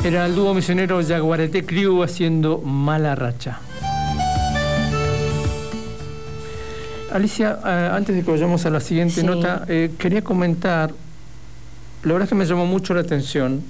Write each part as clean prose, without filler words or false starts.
Era el dúo misionero Jaguarete Crew haciendo Mala Racha. Alicia, antes de que vayamos a la siguiente nota, quería comentar, la verdad es que me llamó mucho la atención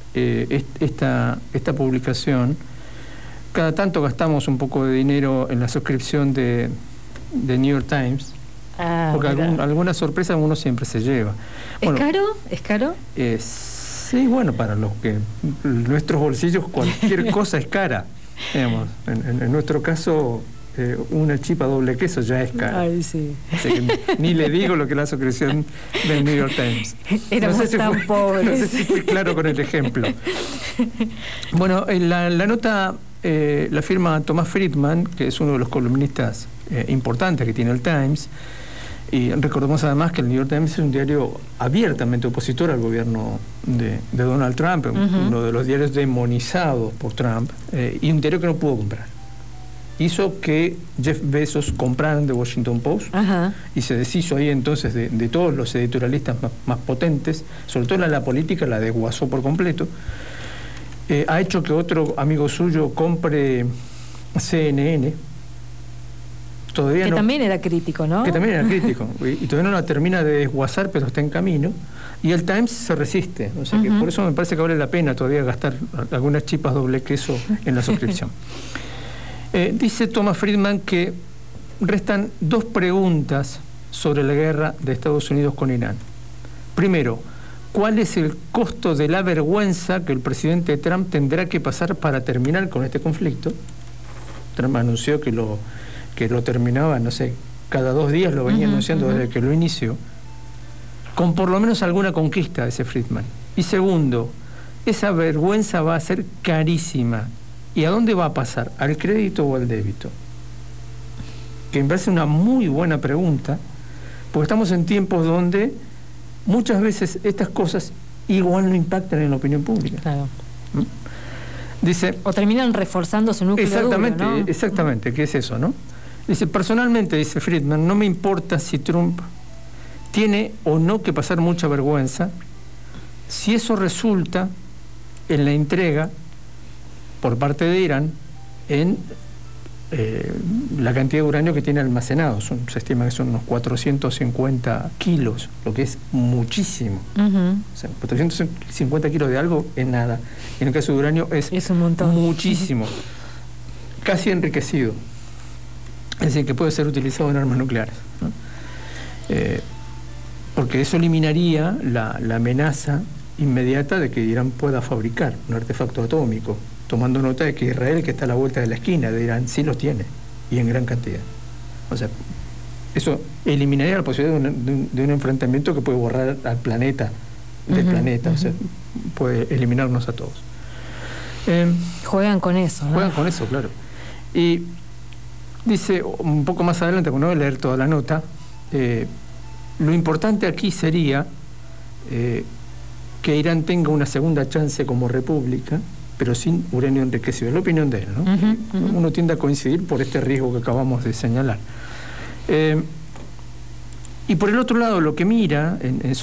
esta publicación. Cada tanto gastamos un poco de dinero en la suscripción de New York Times, porque alguna sorpresa uno siempre se lleva. ¿Es caro? ¿Es caro? Sí, bueno, para los que nuestros bolsillos cualquier cosa es cara. Digamos, en nuestro caso, una chipa doble queso ya es cara. Ay, sí. Así que ni le digo lo que es la suscripción del New York Times. Éramos tan pobres. No sé si fui claro con el ejemplo. Bueno, la nota la firma Thomas Friedman, que es uno de los columnistas importantes que tiene el Times. Y recordemos además que el New York Times es un diario abiertamente opositor al gobierno de Donald Trump, uno de los diarios demonizados por Trump, y un diario que no pudo comprar. Hizo que Jeff Bezos compraran The Washington Post y se deshizo ahí entonces de todos los editorialistas más potentes, sobre todo la política la desguazó por completo. Ha hecho que otro amigo suyo compre CNN. También era crítico, ¿no? Que también era crítico. Y todavía no la termina de desguazar, pero está en camino. Y el Times se resiste. O sea que por eso me parece que vale la pena todavía gastar algunas chipas doble queso en la suscripción. Dice Thomas Friedman que restan dos preguntas sobre la guerra de Estados Unidos con Irán. Primero, ¿cuál es el costo de la vergüenza que el presidente Trump tendrá que pasar para terminar con este conflicto? Trump anunció que lo terminaba, no sé, cada 2 días lo venía anunciando desde que lo inició, con por lo menos alguna conquista, ese Friedman. Y segundo, esa vergüenza va a ser carísima. ¿Y a dónde va a pasar? ¿Al crédito o al débito? Que me parece una muy buena pregunta, porque estamos en tiempos donde muchas veces estas cosas igual no impactan en la opinión pública. Claro. Dice, o terminan reforzando su núcleo exactamente, duro, ¿no? Exactamente, que es eso, ¿no? Dice, personalmente, dice Friedman, no me importa si Trump tiene o no que pasar mucha vergüenza, si eso resulta en la entrega por parte de Irán en la cantidad de uranio que tiene almacenado. Se estima que son unos 450 kilos, lo que es muchísimo. O sea, 450 kilos de algo es nada. En el caso de uranio es un montón. Muchísimo. Casi enriquecido. Es decir, que puede ser utilizado en armas nucleares, ¿no? Porque eso eliminaría la amenaza inmediata de que Irán pueda fabricar un artefacto atómico, tomando nota de que Israel, que está a la vuelta de la esquina de Irán, sí los tiene, y en gran cantidad. O sea, eso eliminaría la posibilidad de un enfrentamiento que puede borrar al planeta del planeta, o sea, puede eliminarnos a todos. Juegan con eso, ¿no? Juegan con eso, claro. Y dice, un poco más adelante, cuando voy a leer toda la nota, lo importante aquí sería que Irán tenga una segunda chance como república, pero sin uranio enriquecido. Es la opinión de él, ¿no? Uno tiende a coincidir por este riesgo que acabamos de señalar. Y por el otro lado, lo que mira en